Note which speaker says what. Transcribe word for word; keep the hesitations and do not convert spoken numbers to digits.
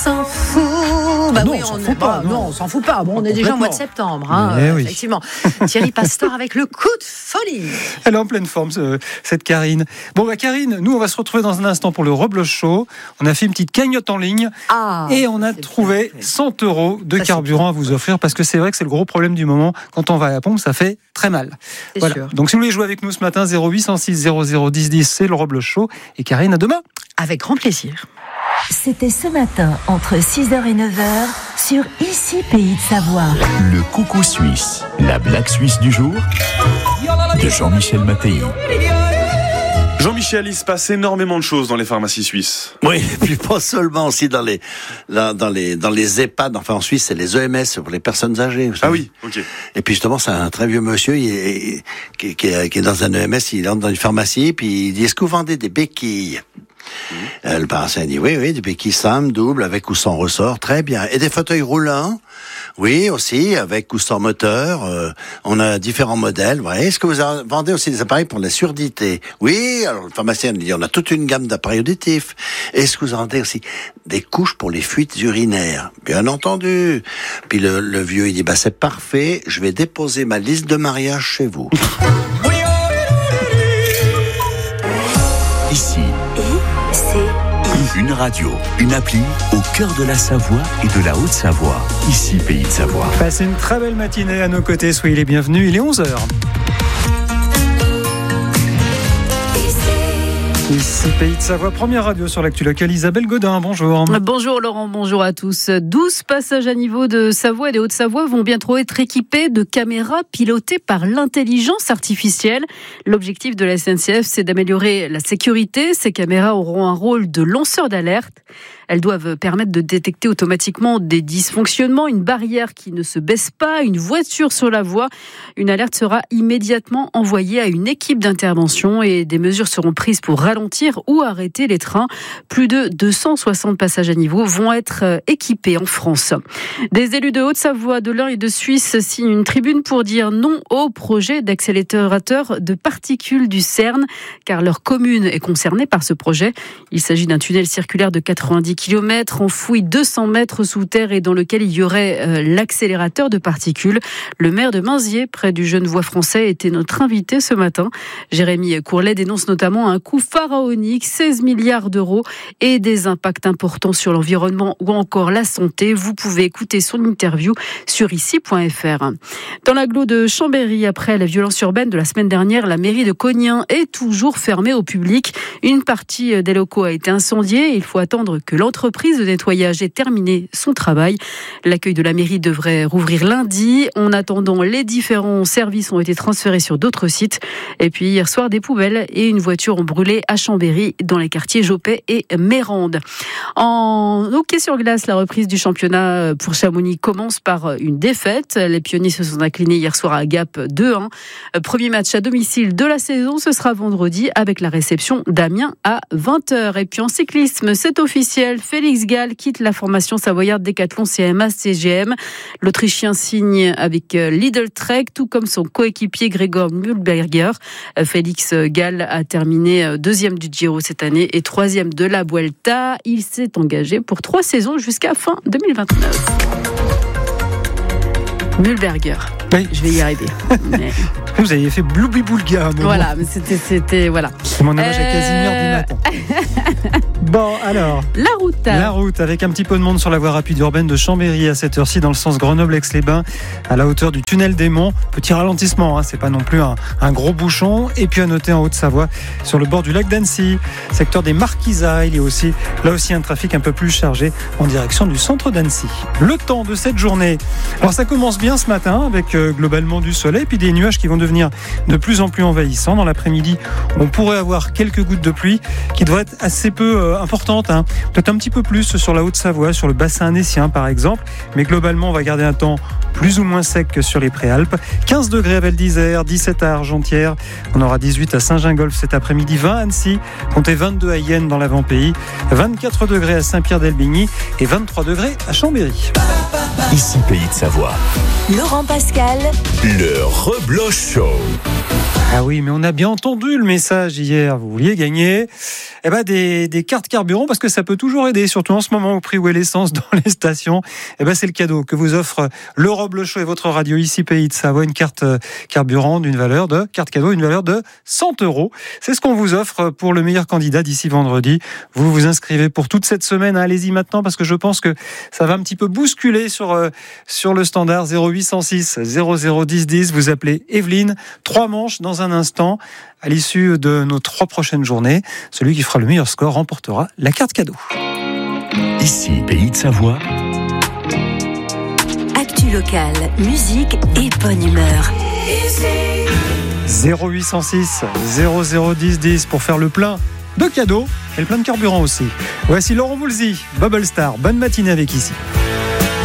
Speaker 1: S'en fout. Bah
Speaker 2: non,
Speaker 1: oui,
Speaker 2: on s'en
Speaker 1: on
Speaker 2: fout pas.
Speaker 1: bah, non, on s'en fout pas. Bon, on est déjà au mois de septembre, hein,
Speaker 2: eh
Speaker 1: euh,
Speaker 2: oui.
Speaker 1: effectivement. Thierry Pastor avec le coup de folie.
Speaker 2: Elle est en pleine forme, ce, cette Karine. Bon, bah Karine, nous, on va se retrouver dans un instant pour le Rebloche Show. On a fait une petite cagnotte en ligne
Speaker 1: Ah,
Speaker 2: et on a trouvé cent euros de ça, carburant à vous offrir parce que c'est vrai que c'est le gros problème du moment. Quand on va à la pompe, ça fait très mal.
Speaker 1: C'est
Speaker 2: voilà.
Speaker 1: sûr.
Speaker 2: Donc, si vous voulez jouer avec nous ce matin, zéro huit cent six zéro zéro dix dix, c'est le Rebloche Show. Et Karine, à demain.
Speaker 1: Avec grand plaisir.
Speaker 3: C'était ce matin, entre six heures et neuf heures, sur Ici Pays de Savoie.
Speaker 4: Le coucou suisse, la blague suisse du jour, de Jean-Michel Mattei.
Speaker 5: Jean-Michel, il se passe énormément de choses dans les pharmacies suisses.
Speaker 6: Oui, et puis pas seulement aussi dans les, là, dans les, dans les EHPAD, enfin en Suisse, c'est les E M S pour les personnes âgées.
Speaker 5: Ah oui, ok.
Speaker 6: Et puis justement, c'est un très vieux monsieur, il est, qui, qui, est, qui est dans un E M S, il entre dans une pharmacie, puis il dit, est-ce que vous vendez des béquilles? Mmh. Le pharmacien dit, oui, oui, des béquilles simples, doubles, avec ou sans ressort, très bien. Et des fauteuils roulants? Oui, aussi, avec ou sans moteur. Euh, on a différents modèles. Ouais. Est-ce que vous vendez aussi des appareils pour la surdité? Oui, alors le pharmacien dit, on a toute une gamme d'appareils auditifs. Est-ce que vous vendez aussi des couches pour les fuites urinaires? Bien entendu. Puis le, le vieux, il dit, bah c'est parfait, je vais déposer ma liste de mariage chez vous.
Speaker 4: Ici, une radio, une appli au cœur de la Savoie et de la Haute-Savoie. Ici, Pays de Savoie.
Speaker 2: Passez une très belle matinée à nos côtés. Soyez les bienvenus. Il est onze heures. Ici Pays de Savoie, première radio sur l'actu locale. Isabelle Godin, bonjour.
Speaker 7: Bonjour Laurent, bonjour à tous. douze passages à niveau de Savoie et des Hauts-de-Savoie vont bientôt être équipés de caméras pilotées par l'intelligence artificielle. L'objectif de la S N C F, c'est d'améliorer la sécurité. Ces caméras auront un rôle de lanceur d'alerte. Elles doivent permettre de détecter automatiquement des dysfonctionnements, une barrière qui ne se baisse pas, une voiture sur la voie. Une alerte sera immédiatement envoyée à une équipe d'intervention et des mesures seront prises pour ralentir ou arrêter les trains. Plus de deux cent soixante passages à niveau vont être équipés en France. Des élus de Haute-Savoie, de l'Ain et de Suisse signent une tribune pour dire non au projet d'accélérateur de particules du CERN, car leur commune est concernée par ce projet. Il s'agit d'un tunnel circulaire de quatre-vingt-dix kilomètres, enfoui deux cents mètres sous terre et dans lequel il y aurait euh, l'accélérateur de particules. Le maire de Mainzier, près du Genevois français, était notre invité ce matin. Jérémy Courlet dénonce notamment un coût pharaonique, seize milliards d'euros et des impacts importants sur l'environnement ou encore la santé. Vous pouvez écouter son interview sur ici point f r. Dans l'agglo de Chambéry, après la violence urbaine de la semaine dernière, la mairie de Cognien est toujours fermée au public. Une partie des locaux a été incendiée. Il faut attendre que l'entreprise de nettoyage ait terminé son travail. L'accueil de la mairie devrait rouvrir lundi. En attendant, les différents services ont été transférés sur d'autres sites. Et puis hier soir, des poubelles et une voiture ont brûlé à Chambéry, dans les quartiers Jopet et Mérande. En hockey sur glace, la reprise du championnat pour Chamonix commence par une défaite. Les pionniers se sont inclinés hier soir à Gap deux un. Premier match à domicile de la saison, ce sera vendredi avec la réception d'Amiens à vingt heures. Et puis en cyclisme, c'est officiel. Félix Gall quitte la formation savoyarde Décathlon C M A C G M. L'Autrichien signe avec Lidl Trek, tout comme son coéquipier Gregor Mühlberger. Félix Gall a terminé deuxième du Giro cette année et troisième de la Vuelta. Il s'est engagé pour trois saisons jusqu'à fin deux mille vingt-neuf. Mühlberger.
Speaker 2: Oui.
Speaker 7: Je vais y arriver. Mais...
Speaker 2: Vous avez fait bloubi-boulga.
Speaker 7: Voilà, mais c'était, c'était, voilà.
Speaker 2: C'est mon hommage euh... à Casimir du matin. Bon, alors.
Speaker 7: La route.
Speaker 2: La route, avec un petit peu de monde sur la voie rapide urbaine de Chambéry à cette heure-ci, dans le sens Grenoble-Aix-les-Bains, à la hauteur du tunnel des Monts. Petit ralentissement, hein, c'est pas non plus un, un gros bouchon. Et puis à noter en Haute-Savoie, sur le bord du lac d'Annecy, secteur des Marquisats, il y a aussi, là aussi, un trafic un peu plus chargé en direction du centre d'Annecy. Le temps de cette journée. Alors ça commence bien ce matin, avec euh, globalement du soleil, puis des nuages qui vont devenir de plus en plus envahissants. Dans l'après-midi, on pourrait avoir quelques gouttes de pluie qui devraient être assez peu euh, importantes, hein. Peut-être un petit peu plus sur la Haute-Savoie, sur le bassin annécien par exemple, mais globalement on va garder un temps plus ou moins sec que sur les Préalpes. quinze degrés à Val d'Isère, dix-sept à Argentière, on aura dix-huit à Saint-Gingolph cet après-midi, vingt à Annecy, comptez vingt-deux à Yenne dans l'avant-pays, vingt-quatre degrés à Saint-Pierre-d'Elbigny et vingt-trois degrés à Chambéry.
Speaker 4: Ici Pays de Savoie.
Speaker 3: Laurent Pascal.
Speaker 4: Le Rebloche Show.
Speaker 2: Ah oui, mais on a bien entendu le message hier. Vous vouliez gagner eh ben des, des cartes carburant parce que ça peut toujours aider, surtout en ce moment au prix où est l'essence dans les stations. Eh ben c'est le cadeau que vous offre l'Europe Le Show et votre radio ici Pays de Savoie. Une carte carburant d'une valeur de carte cadeau, une valeur de cent euros. C'est ce qu'on vous offre pour le meilleur candidat d'ici vendredi. Vous vous inscrivez pour toute cette semaine. Allez-y maintenant parce que je pense que ça va un petit peu bousculer sur euh, sur le standard zéro huit cent six zéro zéro dix dix. Vous appelez Evelyne. Trois manches dans un instant. À l'issue de nos trois prochaines journées, celui qui fera le meilleur score remportera la carte cadeau.
Speaker 4: Ici, Pays de Savoie.
Speaker 3: Actu locale, musique et bonne humeur.
Speaker 2: zéro huit cent six zéro zéro dix dix pour faire le plein de cadeaux et le plein de carburant aussi. Voici Laurent Voulzy, Bubble Star. Bonne matinée avec Ici.